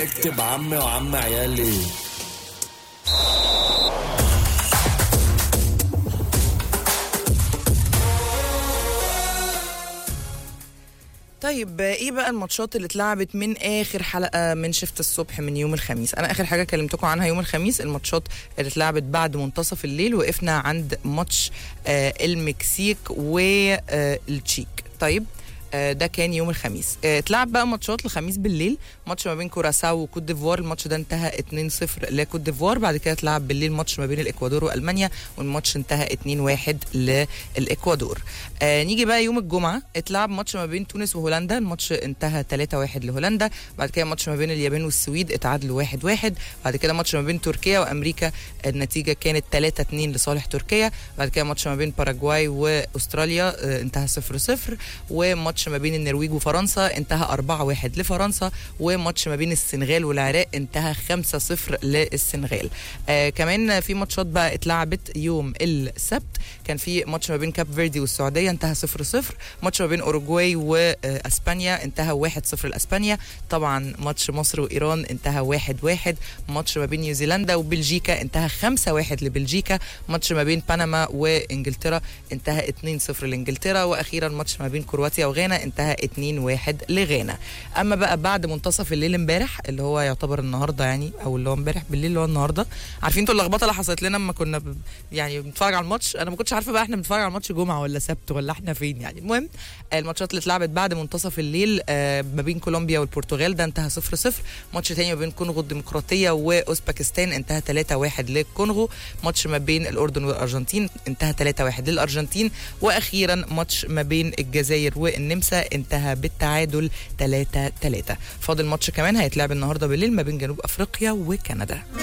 اكتب عمي وعم عيالي. طيب ايه بقى الماتشات اللي اتلعبت من اخر حلقه من شفت الصبح من يوم الخميس؟ انا اخر حاجه كلمتكم عنها يوم الخميس الماتشات اللي اتلعبت بعد منتصف الليل، وقفنا عند ماتش المكسيك والتشيك. طيب ده كان يوم الخميس. اتلعب بقى ماتشات الخميس بالليل، ماتش ما بين كوراساو وكوت ديفوار، الماتش ده انتهى 2-0 لكوت ديفوار. بعد كده اتلعب بالليل ماتش ما بين الاكوادور والمانيا، والماتش انتهى 2-1 للاكوادور. نيجي بقى يوم الجمعه، اتلعب ماتش ما بين تونس وهولندا، الماتش انتهى 3-1 لهولندا. بعد كده ماتش ما بين اليابان والسويد اتعادلوا 1-1. بعد كده ماتش ما بين تركيا وامريكا، النتيجه كانت 3-2 لصالح تركيا. بعد كده ماتش ما بين باراجواي واستراليا انتهى 0-0. وماتش ما بين النرويج وفرنسا انتهى 4-1 لفرنسا. وماتش ما بين السنغال والعراق انتهى 5-0 للسنغال. كمان في ماتشات بقى اتلعبت يوم السبت، كان في ماتش ما بين كاب فيردي والسعوديه انتهى 0-0. ماتش ما بين اوروجواي واسبانيا انتهى 1-0 لاسبانيا. طبعا ماتش مصر وايران انتهى 1-1. ماتش ما بين نيوزيلندا وبلجيكا انتهى 5-1 لبلجيكا. ماتش ما بين بنما وانجلترا انتهى 2-0 لانجلترا. واخيرا ماتش ما بين كرواتيا وغانا انتهى 2-1 لغانا. اما بقى بعد منتصف الليل امبارح اللي هو يعتبر النهارده يعني، او اللي هو امبارح بالليل اللي هو النهارده، عارفين انتوا اللخبطه اللي حصلت لنا لما كنا يعني بنتفرج على الماتش؟ انا ما كنتش عارفه بقى احنا بنتفرج على الماتش جمعه ولا سبت ولا احنا فين يعني. المهم الماتشات اللي اتلعبت بعد منتصف الليل ما بين كولومبيا والبرتغال ده انتهى 0-0. ماتش تاني ما بين كونغو الديمقراطيه واوزبكستان انتهى 3-1 للكونغو. ماتش ما بين الاردن والارجنتين انتهى 3-1 للارجنتين. واخيرا ماتش ما بين الجزائر والنمسا انتهى بالتعادل 3-3. فاضل ماتش كمان هيتلعب النهارده بالليل ما بين جنوب افريقيا وكندا.